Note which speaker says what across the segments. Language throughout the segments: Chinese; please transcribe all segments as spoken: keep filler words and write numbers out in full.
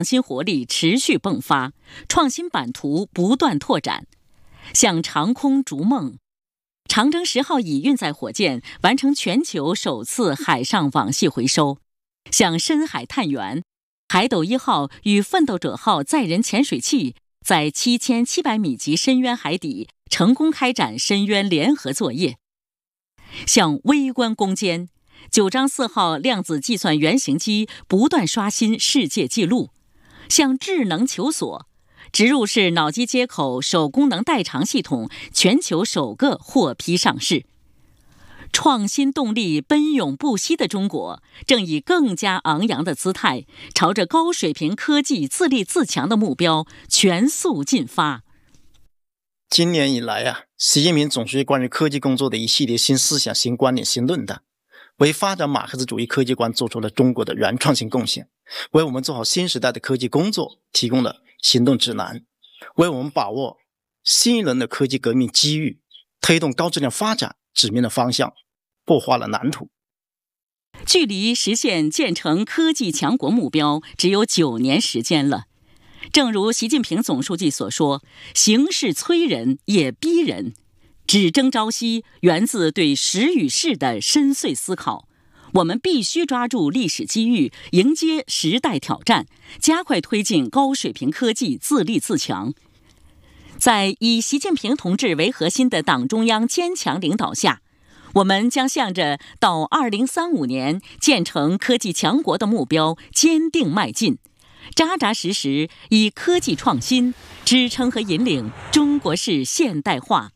Speaker 1: 创新活力持续迸发，创新版图不断拓展。向长空逐梦，长征十号乙运载火箭完成全球首次海上网系回收；向深海探源，海斗一号与奋斗者号载人潜水器在七千七百米级深渊海底成功开展深渊联合作业；向微观攻坚，九章四号量子计算原型机不断刷新世界纪录；向智能求索，植入式脑机接口首功能代偿系统全球首个获批上市。创新动力奔涌不息的中国，正以更加昂扬的姿态，朝着高水平科技自立自强的目标全速进发。
Speaker 2: 今年以来啊，习近平总书记关于科技工作的一系列新思想、新观点、新论断，为发展马克思主义科技观做出了中国的原创性贡献，为我们做好新时代的科技工作提供了行动指南，为我们把握新一轮的科技革命机遇，推动高质量发展指明了方向，擘画了蓝图。
Speaker 1: 距离实现建成科技强国目标只有九年时间了。正如习近平总书记所说，形势催人也逼人，只争朝夕源自对时与势的深邃思考。我们必须抓住历史机遇，迎接时代挑战，加快推进高水平科技自立自强。在以习近平同志为核心的党中央坚强领导下，我们将向着到二零三五年建成科技强国的目标坚定迈进，扎扎实实以科技创新支撑和引领中国式现代化。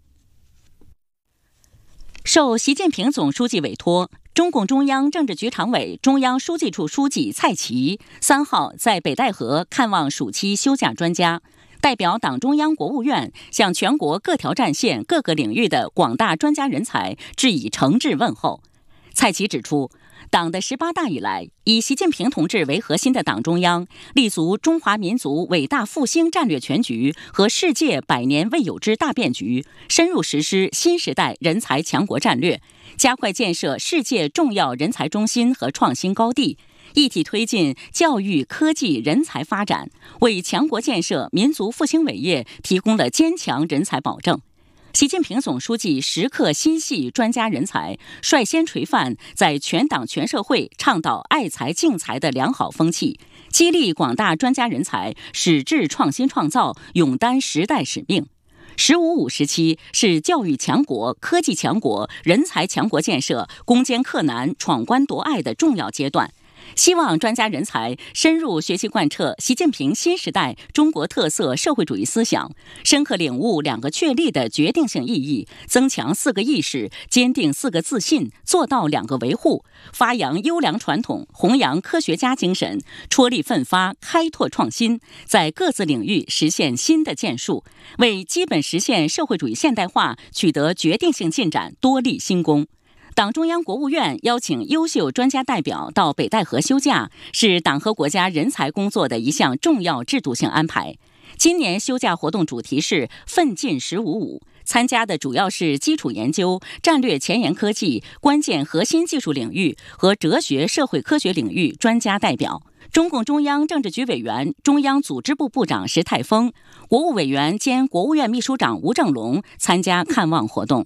Speaker 1: 受习近平总书记委托，中共中央政治局常委、中央书记处书记蔡奇三号在北戴河看望暑期休假专家，代表党中央、国务院向全国各条战线各个领域的广大专家人才致以诚挚问候。蔡奇指出，党的十八大以来，以习近平同志为核心的党中央立足中华民族伟大复兴战略全局和世界百年未有之大变局，深入实施新时代人才强国战略，加快建设世界重要人才中心和创新高地，一体推进教育、科技、人才发展，为强国建设、民族复兴伟业提供了坚强人才保证。习近平总书记时刻心系专家人才，率先垂范在全党全社会倡导爱才敬才的良好风气，激励广大专家人才矢志创新创造，勇担时代使命。十五五时期是教育强国、科技强国、人才强国建设攻坚克难、闯关夺隘的重要阶段。希望专家人才深入学习贯彻习近平新时代中国特色社会主义思想，深刻领悟两个确立的决定性意义，增强四个意识，坚定四个自信，做到两个维护，发扬优良传统，弘扬科学家精神，踔厉奋发，开拓创新，在各自领域实现新的建树，为基本实现社会主义现代化取得决定性进展多立新功。党中央、国务院邀请优秀专家代表到北戴河休假，是党和国家人才工作的一项重要制度性安排。今年休假活动主题是“奋进十五五”，参加的主要是基础研究、战略前沿科技、关键核心技术领域和哲学社会科学领域专家代表。中共中央政治局委员、中央组织部部长石泰峰，国务委员兼国务院秘书长吴正龙参加看望活动。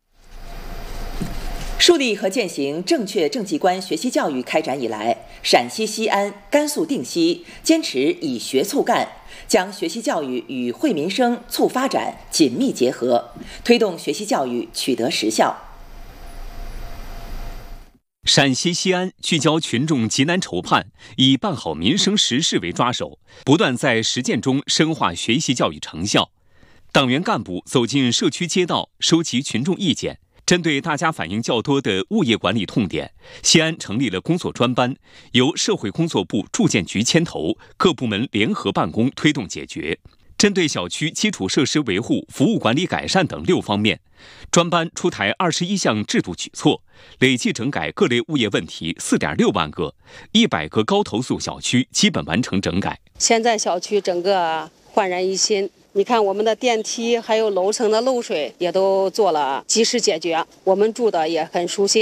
Speaker 3: 树立和践行正确政绩观学习教育开展以来，陕西西安、甘肃定西坚持以学促干，将学习教育与惠民生、促发展紧密结合，推动学习教育取得实效。
Speaker 4: 陕西西安聚焦群众急难愁盼，以办好民生实事为抓手，不断在实践中深化学习教育成效。党员干部走进社区街道，收集群众意见。针对大家反映较多的物业管理痛点，西安成立了工作专班，由社会工作部住建局牵头，各部门联合办公推动解决。针对小区基础设施维护、服务管理改善等六方面，专班出台二十一项制度举措，累计整改各类物业问题四点六万个，一百个高投诉小区基本完成整改。
Speaker 5: 现在小区整个焕然一新。你看我们的电梯还有楼层的漏水也都做了及时解决，我们住的也很舒心。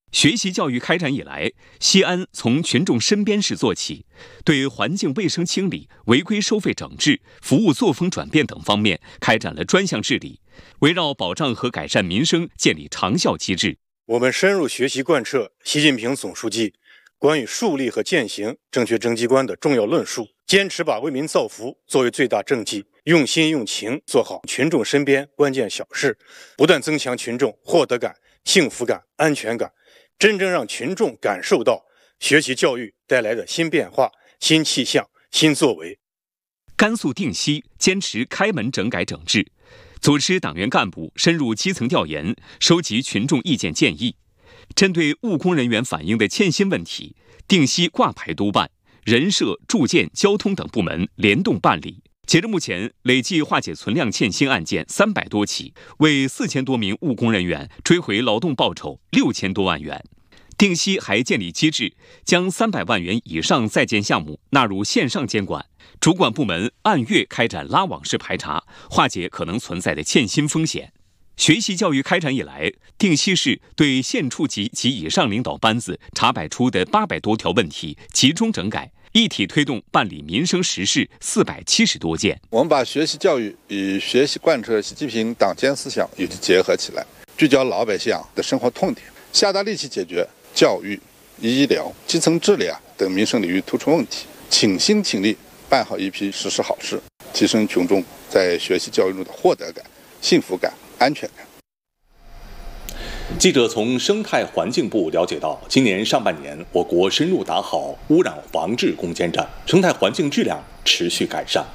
Speaker 4: 学习教育开展以来，西安从群众身边事做起，对环境卫生清理、违规收费整治、服务作风转变等方面开展了专项治理，围绕保障和改善民生建立长效机制。
Speaker 6: 我们深入学习贯彻习近平总书记关于树立和践行正确政绩观的重要论述，坚持把为民造福作为最大政绩，用心用情做好群众身边关键小事，不断增强群众获得感、幸福感、安全感，真正让群众感受到学习教育带来的新变化、新气象、新作为。
Speaker 4: 甘肃定西坚持开门整改整治，组织党员干部深入基层调研，收集群众意见建议。针对务工人员反映的欠薪问题，定西挂牌督办，人社、住建、交通等部门联动办理。截至目前，累计化解存量欠薪案件三百多起，为四千多名务工人员追回劳动报酬六千多万元。定西还建立机制，将三百万元以上在建项目纳入线上监管，主管部门按月开展拉网式排查，化解可能存在的欠薪风险。学习教育开展以来，定西市对县处级及以上领导班子查摆出的八百多条问题集中整改，一体推动办理民生实事四百七十多件。
Speaker 7: 我们把学习教育与学习贯彻习近平党建思想与之结合起来，聚焦老百姓的生活痛点，下大力气解决教育、医疗、基层治理啊等民生领域突出问题，倾心倾力办好一批实事好事，提升群众在学习教育中的获得感、幸福感、安全感。
Speaker 8: 记者从生态环境部了解到，今年上半年，我国深入打好污染防治攻坚战，生态环境质量持续改善。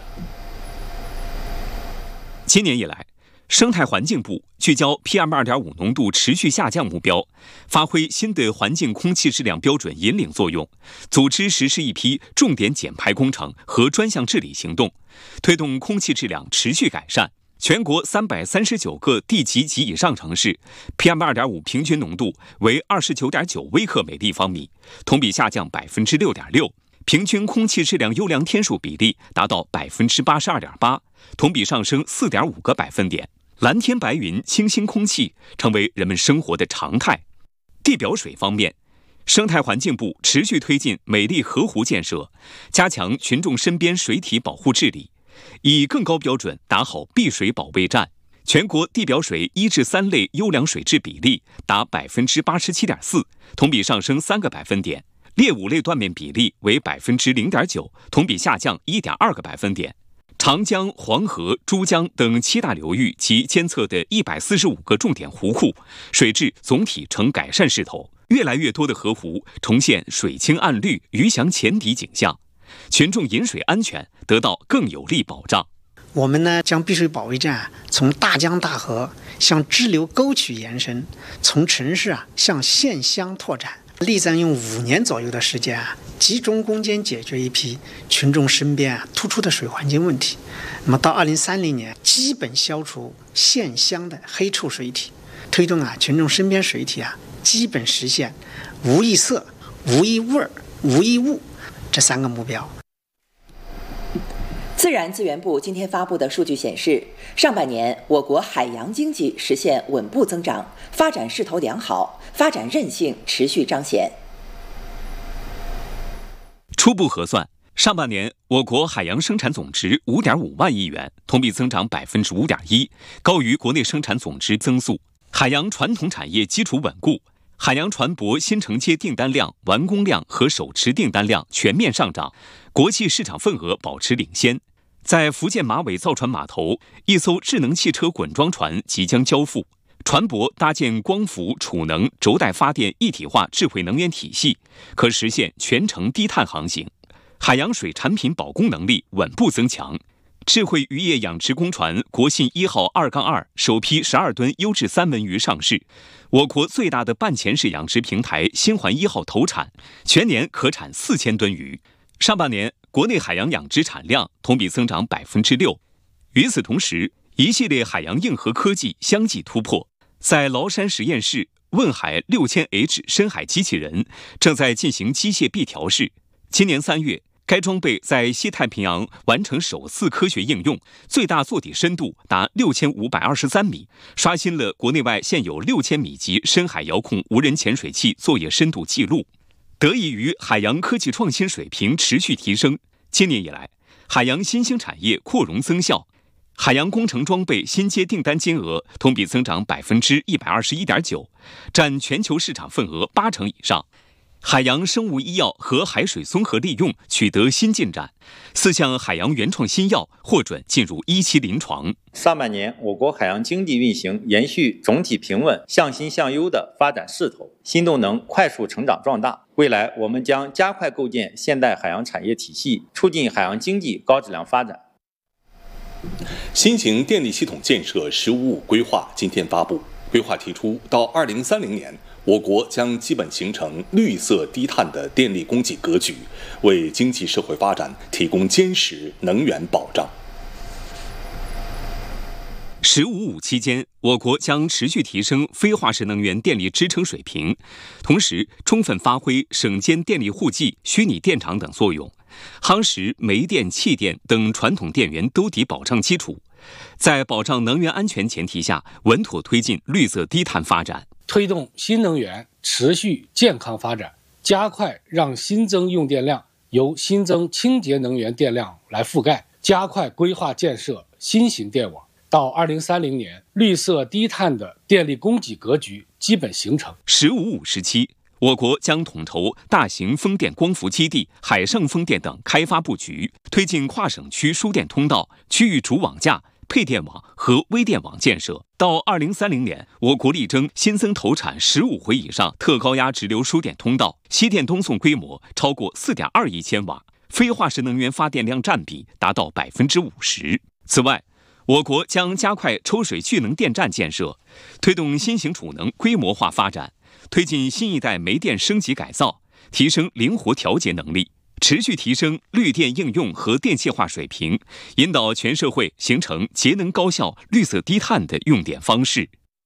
Speaker 4: 今年以来，生态环境部聚焦 P M 二点五 浓度持续下降目标，发挥新的环境空气质量标准引领作用，组织实施一批重点减排工程和专项治理行动，推动空气质量持续改善。全国三百三十九个地级及以上城市 P M 二点五 平均浓度为 二十九点九 微克每立方米，同比下降 百分之六点六， 平均空气质量优良天数比例达到 百分之八十二点八， 同比上升 四点五个百分点。蓝天白云、清新空气成为人们生活的常态。地表水方面，生态环境部持续推进美丽河湖建设，加强群众身边水体保护治理，以更高标准打好碧水保卫战。全国地表水一至三类优良水质比例达 百分之八十七点四， 同比上升三个百分点。劣五类断面比例为 百分之零点九， 同比下降 一点二个百分点。长江、黄河、珠江等七大流域及监测的一百四十五个重点湖库水质总体呈改善势头，越来越多的河湖重现水清岸绿、鱼翔浅底景象，群众饮水安全得到更有力保障。
Speaker 9: 我们呢将碧水保卫战从大江大河向支流沟渠延伸，从城市啊向县乡拓展，力争用五年左右的时间啊，集中攻坚解决一批群众身边啊突出的水环境问题。那么到二零三零年，基本消除县乡的黑臭水体，推动啊群众身边水体啊基本实现无异色、无异味、无异物这三个目标。
Speaker 3: 自然资源部今天发布的数据显示，上半年我国海洋经济实现稳步增长，发展势头良好，发展韧性持续彰显。
Speaker 4: 初步核算，上半年我国海洋生产总值 五点五万亿元，同比增长 百分之五点一， 高于国内生产总值增速。海洋传统产业基础稳固，海洋船舶新承接订单量、完工量和手持订单量全面上涨，国际市场份额保持领先。在福建马尾造船码头，一艘智能汽车滚装船即将交付，船舶搭建光伏、储能、轴带发电一体化智慧能源体系，可实现全程低碳航行。海洋水产品保供能力稳步增强。智慧渔业养殖工船国信一号 二杠二 首批十二吨优质三文鱼上市，我国最大的半潜式养殖平台新环一号投产，全年可产四千吨鱼。上半年国内海洋养殖产量同比增长 百分之六。 与此同时，一系列海洋硬核科技相继突破。在崂山实验室，问海 六千H 深海机器人正在进行机械臂调试。今年三月， 该装备在西太平洋完成首次科学应用，最大座底深度达六千五百二十三米，刷新了国内外现有六千米级深海遥控无人潜水器作业深度纪录。得益于海洋科技创新水平持续提升，今年以来，海洋新兴产业扩容增效，海洋工程装备新接订单金额同比增长百分之一百二十一点九，占全球市场份额八成以上。海洋生物医药和海水综合利用取得新进展，四项海洋原创新药获准进入一期临床。
Speaker 10: 上半年，我国海洋经济运行延续总体平稳、向新向优的发展势头，新动能快速成长壮大。未来，我们将加快构建现代海洋产业体系，促进海洋经济高质量发展。
Speaker 8: 新型电力系统建设“十五五”规划今天发布，规划提出，到二零三零年，我国将基本形成绿色低碳的电力供给格局，为经济社会发展提供坚实能源保障。
Speaker 4: 十五五期间，我国将持续提升非化石能源电力支撑水平，同时充分发挥省间电力互济、虚拟电厂等作用，夯实煤电、气电等传统电源兜底保障基础，在保障能源安全前提下，稳妥推进绿色低碳发展，
Speaker 11: 推动新能源持续健康发展，加快让新增用电量由新增清洁能源电量来覆盖，加快规划建设新型电网。到二零三零年，绿色低碳的电力供给格局基本形成。
Speaker 4: 十五五时期，我国将统筹大型风电光伏基地、海上风电等开发布局，推进跨省区输电通道、区域主网架、配电网和微电网建设。到二零三零年，我国力争新增投产十五回以上特高压直流输电通道，西电东送规模超过四点二亿千瓦，非化石能源发电量占比达到百分之五十。此外，我国将加快抽水蓄能电站建设，推动新型储能规模化发展，推进新一代煤电升级改造，提升灵活调节能力，持续提升绿电应用和电气化水平，引导全社会形成节能高效、绿色低碳的用电方式。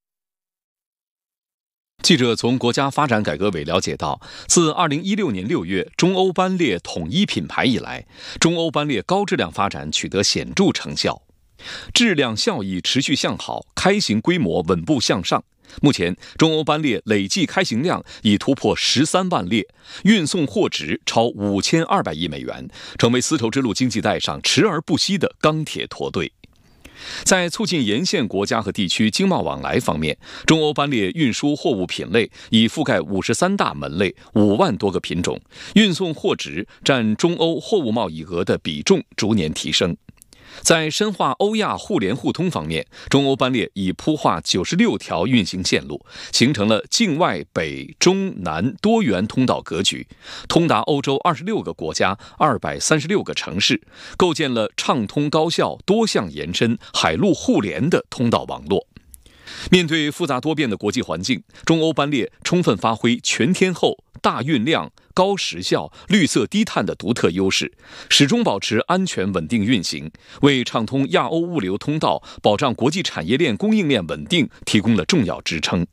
Speaker 12: 记者从国家发展改革委了解到，自二零一六年六月中欧班列统一品牌以来，中欧班列高质量发展取得显著成效。质量效益持续向好，开行规模稳步向上。目前，中欧班列累计开行量已突破十三万列，运送货值超五千二百亿美元，成为丝绸之路经济带上驰而不息的钢铁驼队。在促进沿线国家和地区经贸往来方面，中欧班列运输货物品类已覆盖五十三大门类、五万多个品种，运送货值占中欧货物贸易额的比重逐年提升。在深化欧亚互联互通方面，中欧班列已铺画九十六条运行线路，形成了境外北中南多元通道格局，通达欧洲二十六个国家、二百三十六个城市，构建了畅通高效、多项延伸、海陆互联的通道网络。面对复杂多变的国际环境，中欧班列充分发挥全天候、大运量、高时效、绿色低碳的独特优势，始终保持安全稳定运行，为畅通亚欧物流通道、保障国际产业链供应链稳定提供了重要支撑。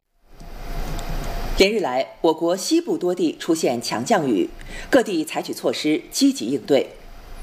Speaker 3: 连日来，我国西部多地出现强降雨，各地采取措施积极应对。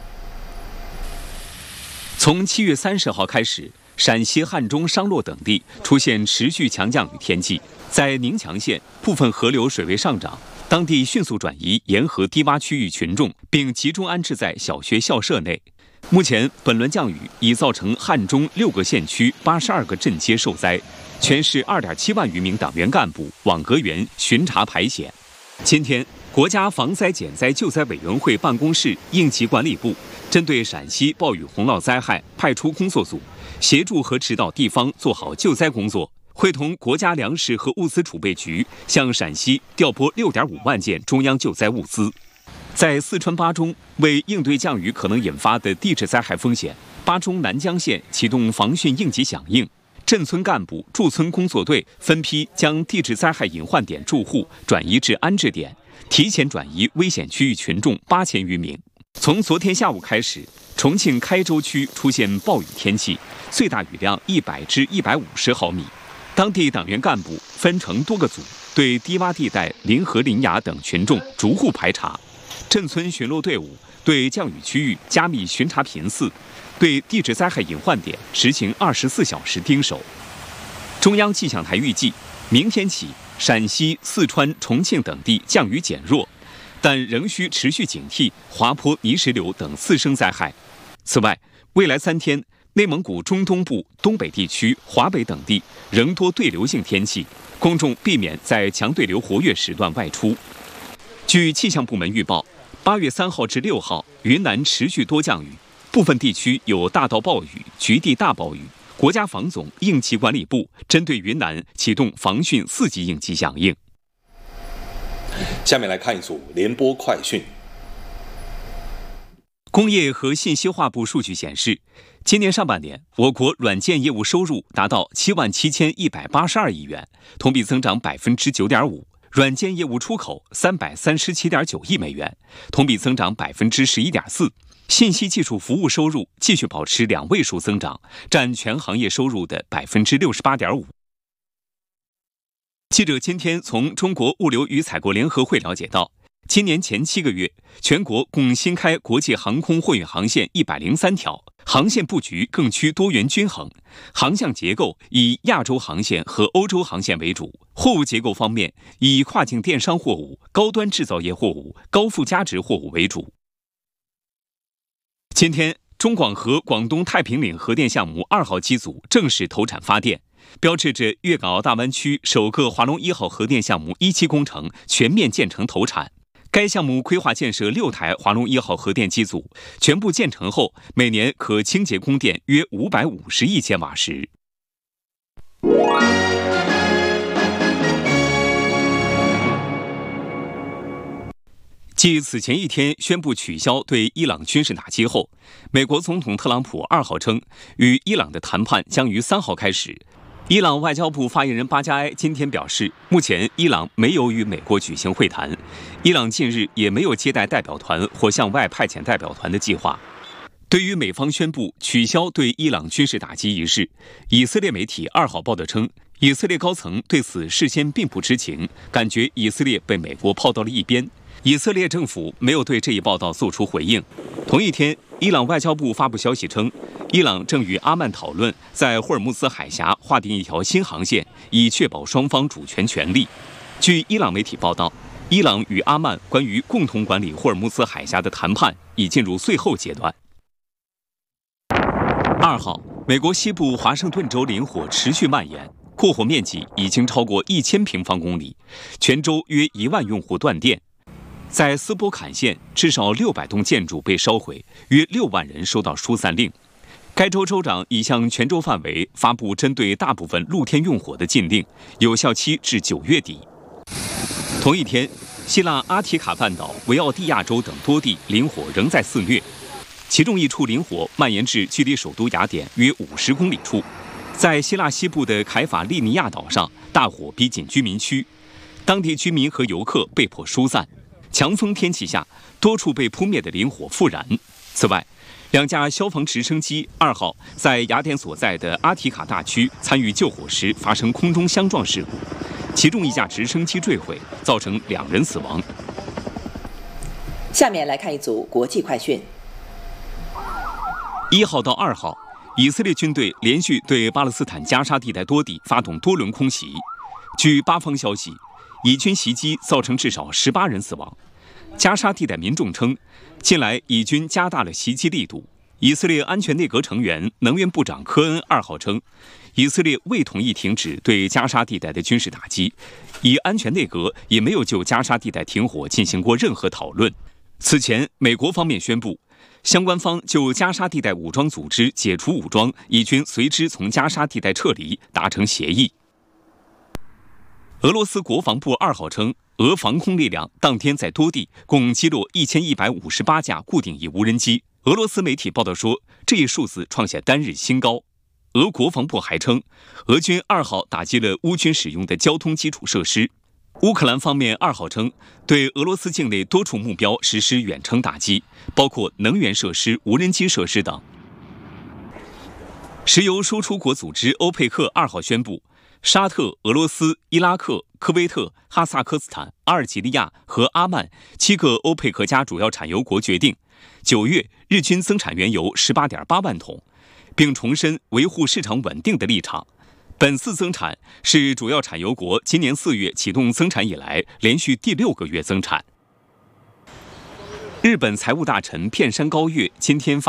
Speaker 4: 从七月三十号开始，陕西汉中、商洛等地出现持续强降雨天气，在宁强县部分河流水位上涨，当地迅速转移沿河低洼区域群众，并集中安置在小学校舍内。目前，本轮降雨已造成汉中六个县区八十二个镇街受灾，全市二点七万余名党员干部、网格员巡查排险。今天，国家防灾减灾救灾委员会办公室应急管理部针对陕西暴雨洪涝灾害派出工作组，协助和指导地方做好救灾工作，会同国家粮食和物资储备局向陕西调拨六点五万件中央救灾物资。在四川巴中，为应对降雨可能引发的地质灾害风险，巴中南江县启动防汛应急响应，镇村干部、驻村工作队分批将地质灾害隐患点住户转移至安置点，提前转移危险区域群众八千余名。从昨天下午开始，重庆开州区出现暴雨天气，最大雨量一百至一百五十毫米。当地党员干部分成多个组，对低洼地带、临河临崖等群众逐户排查。镇村巡逻队伍对降雨区域加密巡查频次，对地质灾害隐患点实行二十四小时盯守。中央气象台预计，明天起陕西、四川、重庆等地降雨减弱，但仍需持续警惕滑坡、泥石流等次生灾害。此外，未来三天，内蒙古中东部、东北地区、华北等地仍多对流性天气，公众避免在强对流活跃时段外出。据气象部门预报，八月三号至六号，云南持续多降雨，部分地区有大到暴雨、局地大暴雨。国家防总应急管理部针对云南启动防汛四级应急响应。
Speaker 8: 下面来看一组联播快讯。
Speaker 4: 工业和信息化部数据显示，今年上半年，我国软件业务收入达到七万七千一百八十二亿元，同比增长百分之九点五；软件业务出口三百三十七点九亿美元，同比增长百分之十一点四。信息技术服务收入继续保持两位数增长，占全行业收入的百分之六十八点五。记者今天从中国物流与采购联合会了解到，今年前七个月，全国共新开国际航空货运航线一百零三条，航线布局更趋多元均衡，航向结构以亚洲航线和欧洲航线为主，货物结构方面以跨境电商货物、高端制造业货物、高附加值货物为主。今天，中广核广东太平岭核电项目二号机组正式投产发电，标志着粤港澳大湾区首个华龙一号核电项目一期工程全面建成投产。该项目规划建设六台华龙一号核电机组，全部建成后，每年可清洁供电约五百五十亿千瓦时。继此前一天宣布取消对伊朗军事打击后，美国总统特朗普二号称，与伊朗的谈判将于三号开始。伊朗外交部发言人巴加埃今天表示，目前伊朗没有与美国举行会谈，伊朗近日也没有接待代表团或向外派遣代表团的计划。对于美方宣布取消对伊朗军事打击一事，以色列媒体二号报道称，以色列高层对此事先并不知情，感觉以色列被美国抛到了一边。以色列政府没有对这一报道做出回应。同一天，伊朗外交部发布消息称，伊朗正与阿曼讨论在霍尔木兹海峡划定一条新航线，以确保双方主权权利。据伊朗媒体报道，伊朗与阿曼关于共同管理霍尔木兹海峡的谈判已进入最后阶段。二号，美国西部华盛顿州林火持续蔓延，过火面积已经超过一千平方公里，全州约一万用户断电。在斯波坎县，至少六百栋建筑被烧毁，约六万人收到疏散令。该州州长已向全州范围发布针对大部分露天用火的禁令，有效期至九月底。同一天，希腊阿提卡半岛、维奥蒂亚州等多地林火仍在肆虐，其中一处林火蔓延至距离首都雅典约五十公里处。在希腊西部的凯法利尼亚岛上，大火逼近居民区，当地居民和游客被迫疏散。强风天气下，多处被扑灭的林火复燃。此外，两架消防直升机二号在雅典所在的阿提卡大区参与救火时发生空中相撞事故，其中一架直升机坠毁，造成两人死亡。
Speaker 3: 下面来看一组国际快讯。
Speaker 4: 一号到二号，以色列军队连续对巴勒斯坦加沙地带多地发动多轮空袭。据巴方消息，以军袭击造成至少十八人死亡。加沙地带民众称，近来以军加大了袭击力度。以色列安全内阁成员、能源部长科恩二号称，以色列未同意停止对加沙地带的军事打击，以安全内阁也没有就加沙地带停火进行过任何讨论。此前，美国方面宣布，相关方就加沙地带武装组织解除武装，以军随之从加沙地带撤离达成协议。俄罗斯国防部二号称，俄防空力量当天在多地共击落一千一百五十八架固定翼无人机。俄罗斯媒体报道说，这一数字创下单日新高。俄国防部还称，俄军二号打击了乌军使用的交通基础设施。乌克兰方面二号称，对俄罗斯境内多处目标实施远程打击，包括能源设施、无人机设施等。石油输出国组织欧佩克二号宣布，沙特、俄罗斯、伊拉克、科威特、哈萨克斯坦、阿尔及利亚和阿曼七个欧佩克加主要产油国决定， 九月日均增产原油十八点八万桶，并重申维护市场稳定的立场。本次增产是主要产油国今年四月启动增产以来连续第六个月增产。日本财务大臣片山高月今天发